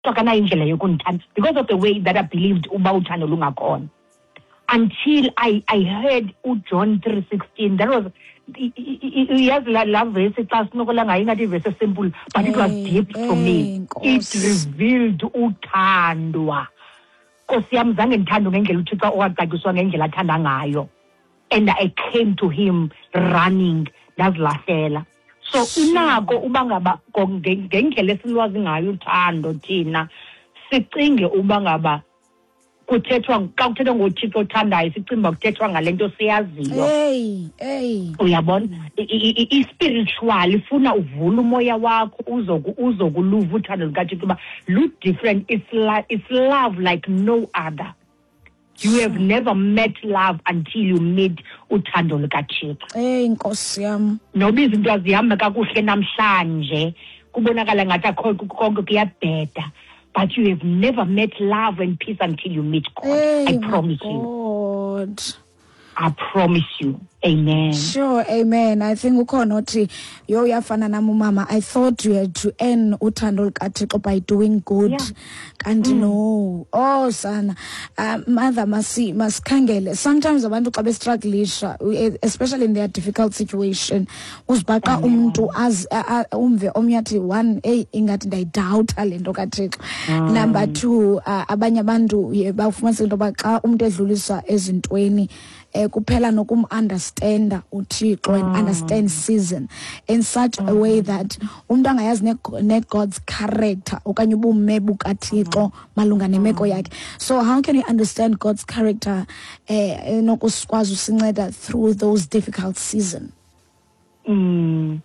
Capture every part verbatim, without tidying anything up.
Kana indlela yokundithanda because of the way that I believed uba uthando lungakhona. Until I I heard uJohn three sixteen. That was yes, love verse xa sinokolanga ingathi verse simple, but it was deep for me. It revealed uthandwa. Nkosi yami zange ndithanda ngendlela uThixo owacaciswa ngendlela athanda ngayo. And I came to him running, ndazilahlela. So inako uba ngaba ngendlela esilwazi ngayo uthando thina sicinge uba ngaba kuthethwa xa kuthethwa ngoThixo othandayo sicinga kuthethwa ngalento siyaziyo. Hey, hey. Uyabona i-spiritual ifuna uvula umoya wakho uzoku uzokuluva uthando lukaThixo kuba lu different. It's like it's love like no other. You have never met love until you meet uthando lukaThixo. Hey Nkosi yami. Noba izinto azihamba kakuhle namhlanje kubonakala ngathi akho konke kuyabheda. But you have never met love and peace until you meet God. Hey, I promise God. you. I promise you. Amen. Sure, amen. I think ukhona othi yo yafana nami mama. I thought you had to earn uthando lukaThixo by doing good. Yeah. And mm. no. Oh sana. Uh, mother masi masikhangele. Sometimes abantu xa bestrugglisha, especially in their difficult situation, uzibhaqa umuntu az umve omnyathi one hey ingathi ndayidoubta lento kaThixo. Mm. Number two, uh, abanye abantu bafumanisa into ba xa umuntu edlulisa ezintweni eh kuphela nokum understand uThixo and understand season in such a way that umuntu angayazi ne God's character okanye ubume bukaThixo malunga nemeko yakhe. So how can you understand God's character eh nokusikwazi usinceda through those difficult season? Mm.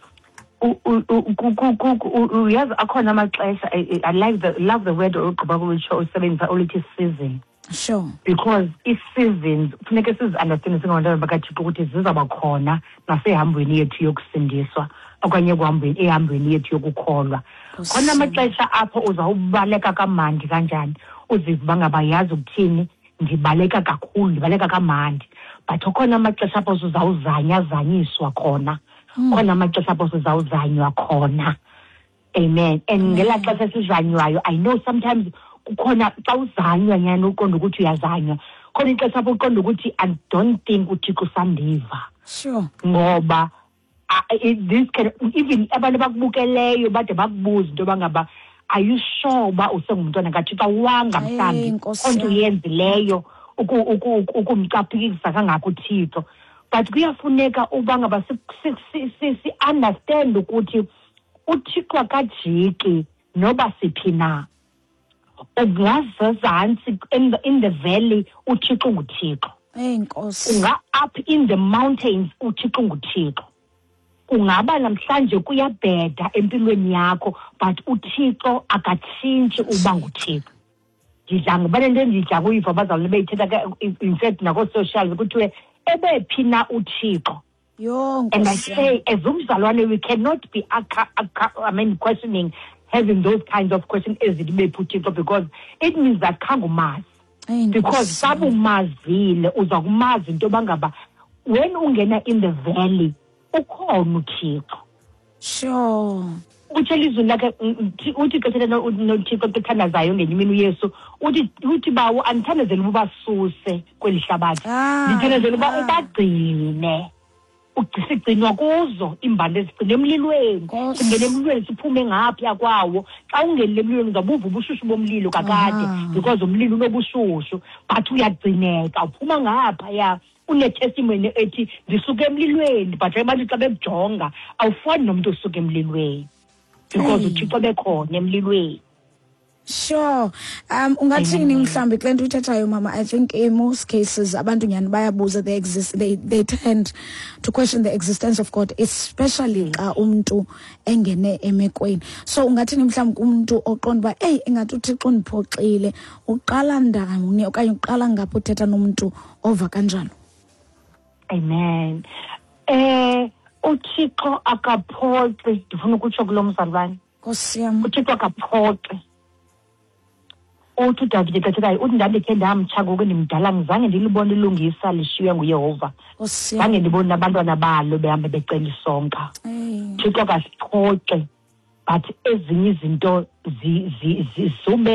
Uyazi akhona amaxesha I like the love the word ogqiba kulisho usebenzisa olithi season. Sure. Because if seasons funeka sizi-understand singabantu bakaThixo ukuthi zizaba khona nasehambweni yethu yokusindiswa okanye kuhambweni ehambweni yethu yokukholwa. Khona amaxesha apho uzawubaleka kamandi kanjani uziva ngaba yazi ukuthini ndibaleka kakhulu ndibaleka kamandi. But khona amaxesha apho uzawuzanya zanyiswa khona. Khona amaxesha apho uzawuzanywa khona. Amen. And ngela xesha sizanywayo I know sometimes kukhona xa uzanywa nyana uqonda ukuthi uyazanywa khona ixesha apho uqonda ukuthi I don't think uThixo sandiva. Sure. Ngoba this can even abantu bakubukeleyo bade bakubuza into bangaba are you sure ba usengumntwana kaThixo wanga mhlambi konke uyenzileyo ukumcaphikisa kangaka uThixo. But kuyafuneka uba ngaba si understand ukuthi uThixo akajiki noba siphi na. Ungazazansi in the in the valley uThixo nguThixo. Hey Nkosi. Unga up in the mountains uThixo nguThixo. Ungaba namhlanje kuyabheda empilweni yakho but uThixo akatshintshi uba nguThixo. Ndidla ngibane into endidla kuyiva bazawule beyithetha in fact nako social ukuthi ebephi na uThixo. Yo Nkosi. And I say as umzalwane we cannot be I mean questioning having those kinds of questions as it may put it because it means that kangumazi. Because sabu mazile uzakumazi into bangaba when ungena in the valley ukhona uThixo. Sure. Uthelizwe like uthi kethela noThixo ethandazayo ngenyimini uYesu uthi uthi bawo andithandazele ubasuse kwelihlabathi ndithandazele uba ubagcine usigcinwa kuzo imbali ezigcine emlilweni singene emlilweni siphume ngapha kwawo xa ungene emlilweni uzabuva ubushushu bomlilo kakade because umlilo unobushushu but uyagcineka uphuma ngapha ya une testimony ethi ndisuke emlilweni but abantu xa bejonga awufani nomuntu osuke emlilweni because uThixo bekhona emlilweni. Sure. Um ungathini mhlambi kule nto uthethayo mama I think in most cases abantu nyani bayabuza they exist they they tend to question the existence of God especially xa umuntu engene emekweni. So ungathini mhlambi kumuntu oqonda ba hey engathi uThixo undiphoxile uqala ndani okanye uqala ngapho uthetha nomuntu ova kanjalo. Amen. Eh uThixo akaphoxe ndifuna ukutsho kulo mzalwane. Nkosi yami. uThixo akaphoxe. Uthi David ekathekayo uthi ndandikhe ndamtsha ngoku ndimdala ngizange ndilibone ilungisa lishiywe nguYehova. Zange ndibone abantwana balo behamba becela isonka. Thixo akasiphoxe but ezinye izinto zi zi zisube